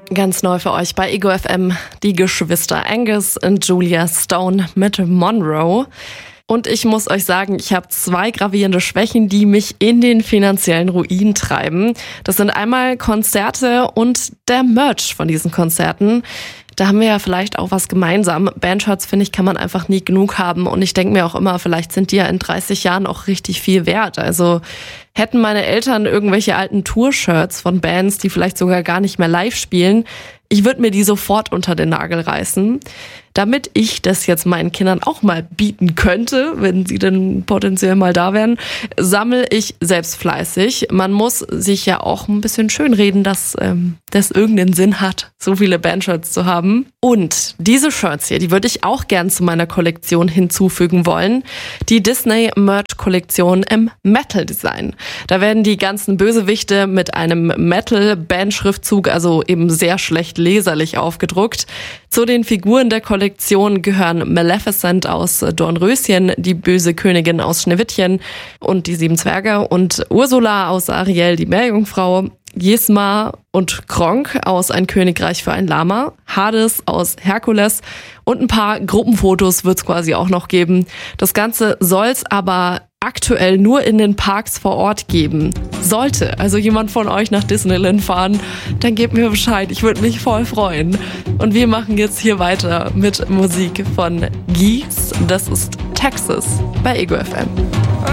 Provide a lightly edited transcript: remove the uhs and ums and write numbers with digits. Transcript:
Ganz neu für euch bei Ego FM, die Geschwister Angus und Julia Stone mit Monroe. Und ich muss euch sagen, ich habe 2 gravierende Schwächen, die mich in den finanziellen Ruin treiben. Das sind einmal Konzerte und der Merch von diesen Konzerten. Da haben wir ja vielleicht auch was gemeinsam. Bandshirts, finde ich, kann man einfach nie genug haben. Und ich denke mir auch immer, vielleicht sind die ja in 30 Jahren auch richtig viel wert. Also hätten meine Eltern irgendwelche alten Tour-Shirts von Bands, die vielleicht sogar gar nicht mehr live spielen, ich würde mir die sofort unter den Nagel reißen. Damit ich das jetzt meinen Kindern auch mal bieten könnte, wenn sie denn potenziell mal da wären, sammle ich selbst fleißig. Man muss sich ja auch ein bisschen schönreden, dass das irgendeinen Sinn hat, so viele Bandshirts zu haben. Und diese Shirts hier, die würde ich auch gern zu meiner Kollektion hinzufügen wollen. Die Disney-Merch-Kollektion im Metal-Design. Da werden die ganzen Bösewichte mit einem Metal-Band-Schriftzug, also eben sehr schlecht leserlich aufgedruckt. Zu den Figuren der Kollektion gehören Maleficent aus Dornröschen, die böse Königin aus Schneewittchen und die 7 Zwerge und Ursula aus Ariel, die Meerjungfrau, Jesma und Kronk aus Ein Königreich für ein Lama, Hades aus Herkules und ein paar Gruppenfotos wird's quasi auch noch geben. Das Ganze soll's aber aktuell nur in den Parks vor Ort geben. Sollte also jemand von euch nach Disneyland fahren, dann gebt mir Bescheid. Ich würde mich voll freuen. Und wir machen jetzt hier weiter mit Musik von Geese. Das ist Texas bei Ego FM.